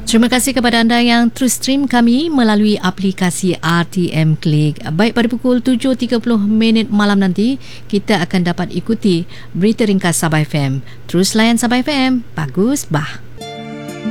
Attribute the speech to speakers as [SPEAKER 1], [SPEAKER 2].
[SPEAKER 1] Terima kasih kepada anda yang terus stream kami melalui aplikasi RTM Click. Baik, pada pukul 7.30 malam nanti, kita akan dapat ikuti berita ringkas Sabah FM. Terus layan Sabah FM. Bagus, bah.